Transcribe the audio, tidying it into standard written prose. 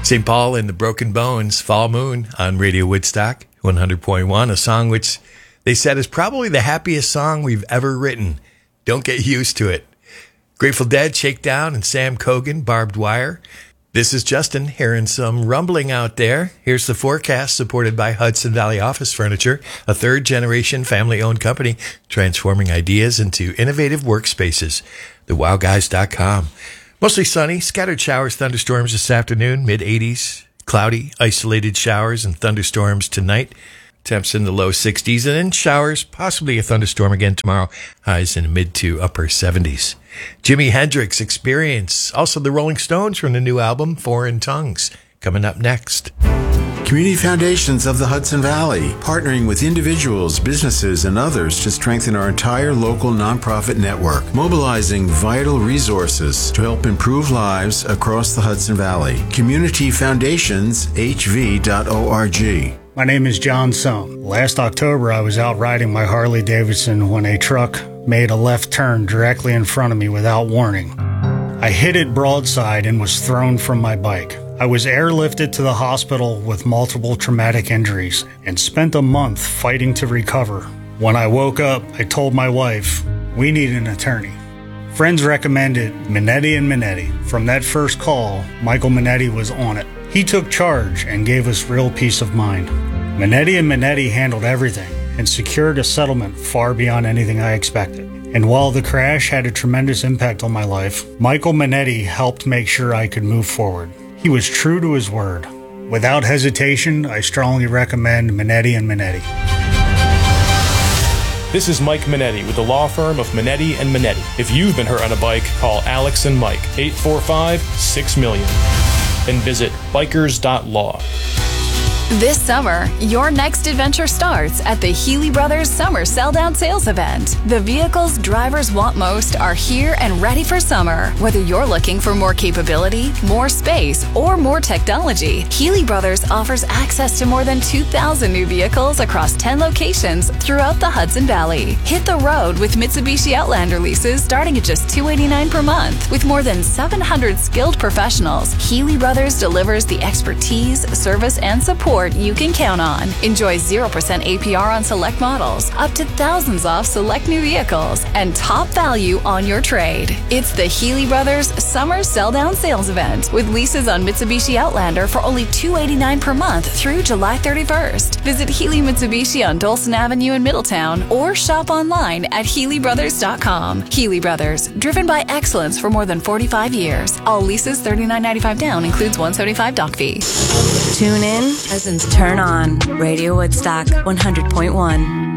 St. Paul and the Broken Bones, Fall Moon on Radio Woodstock 100.1, a song which they said is probably the happiest song we've ever written. Don't get used to it. Grateful Dead, Shakedown, and Sam Cogan, Barbed Wire. This is Justin hearing some rumbling out there. Here's the forecast supported by Hudson Valley Office Furniture, a third-generation family-owned company transforming ideas into innovative workspaces. TheWowGuys.com. Mostly sunny, scattered showers, thunderstorms this afternoon, mid-80s, cloudy, isolated showers and thunderstorms tonight. Temps in the low 60s, and then showers, possibly a thunderstorm again tomorrow, highs in the mid to upper 70s. Jimi Hendrix Experience, also the Rolling Stones from the new album, Foreign Tongues, coming up next. Community Foundations of the Hudson Valley, partnering with individuals, businesses, and others to strengthen our entire local nonprofit network, mobilizing vital resources to help improve lives across the Hudson Valley. CommunityFoundationshv.org. My name is John Sohn. Last October, I was out riding my Harley Davidson when a truck made a left turn directly in front of me without warning. I hit it broadside and was thrown from my bike. I was airlifted to the hospital with multiple traumatic injuries and spent a month fighting to recover. When I woke up, I told my wife, we need an attorney. Friends recommended Minetti & Minetti. From that first call, Michael Minetti was on it. He took charge and gave us real peace of mind. Minetti & Minetti handled everything and secured a settlement far beyond anything I expected. And while the crash had a tremendous impact on my life, Michael Minetti helped make sure I could move forward. He was true to his word. Without hesitation, I strongly recommend Minetti & Minetti. This is Mike Minetti with the law firm of Minetti & Minetti. If you've been hurt on a bike, call Alex and Mike, 845-6-MILLION, and visit bikers.law. This summer, your next adventure starts at the Healy Brothers Summer Sell-Down Sales Event. The vehicles drivers want most are here and ready for summer. Whether you're looking for more capability, more space, or more technology, Healy Brothers offers access to more than 2,000 new vehicles across 10 locations throughout the Hudson Valley. Hit the road with Mitsubishi Outlander leases starting at just $289 per month. With more than 700 skilled professionals, Healy Brothers delivers the expertise, service, and support you can count on. Enjoy 0% APR on select models, up to thousands off select new vehicles, and top value on your trade. It's the Healy Brothers Summer Sell-Down Sales Event with leases on Mitsubishi Outlander for only $289 per month through July 31st. Visit Healy Mitsubishi on Dolson Avenue in Middletown or shop online at HealyBrothers.com. Healy Brothers, driven by excellence for more than 45 years. All leases $39.95 down, includes $175 doc fee. Tune in as turn on Radio Woodstock 100.1.